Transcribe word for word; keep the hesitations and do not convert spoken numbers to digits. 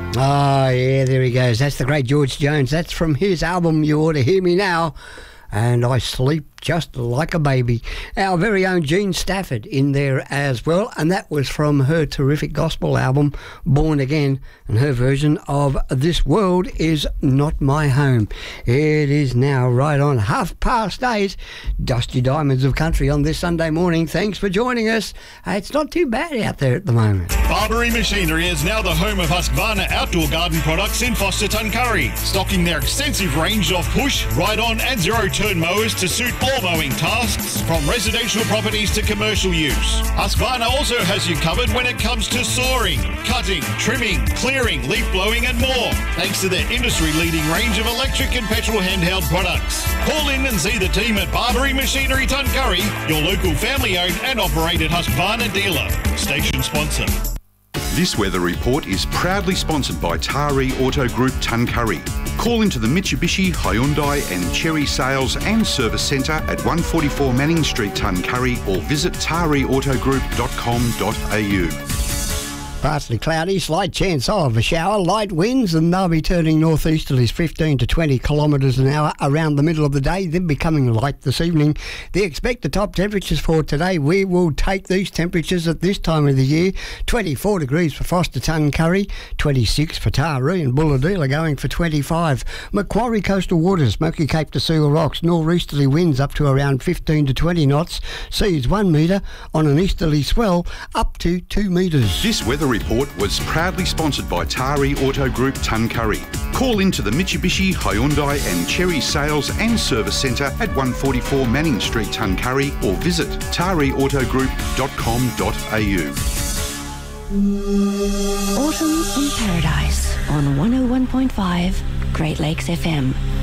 Oh, yeah, there he goes. That's the great George Jones. That's from his album, You Ought to Hear Me Now. And I sleep just like a baby. Our very own Jean Stafford in there as well, and that was from her terrific gospel album, Born Again, and her version of This World Is Not My Home. It is now right on half past eight. Dusty Diamonds of Country on this Sunday morning. Thanks for joining us. Uh, it's not too bad out there at the moment. Barbary Machinery is now the home of Husqvarna outdoor garden products in Foster Tuncurry, stocking their extensive range of push, ride-on and zero-turn mowers to suit all mowing tasks, from residential properties to commercial use. Husqvarna also has you covered when it comes to sawing, cutting, trimming, clearing, leaf blowing and more, thanks to their industry-leading range of electric and petrol handheld products. Call in and see the team at Barbary Machinery Tuncurry, your local family-owned and operated Husqvarna dealer. Station sponsor. This weather report is proudly sponsored by Tari Auto Group Tuncurry. Call into the Mitsubishi, Hyundai and Chery Sales and Service Centre at one forty-four Manning Street, Tuncurry, or visit tari auto group dot com dot a u. Partly cloudy, slight chance of a shower, light winds, and they'll be turning northeasterlies fifteen to twenty kilometres an hour around the middle of the day, then becoming light this evening. The expected top temperatures for today, we will take these temperatures at this time of the year. twenty-four degrees for Foster Tuncurry, twenty-six for Taree, and Bulladila going for twenty-five. Macquarie coastal waters, Smoky Cape to Seal Rocks, northeasterly winds up to around fifteen to twenty knots, seas one metre, on an easterly swell up to two metres. This weather report was proudly sponsored by Tari Auto Group Tuncurry. Call into the Mitsubishi, Hyundai and Chery Sales and Service Centre at one forty-four Manning Street, Tuncurry, or visit tari auto group dot com dot a u. Autumn in Paradise on one oh one point five Great Lakes F M.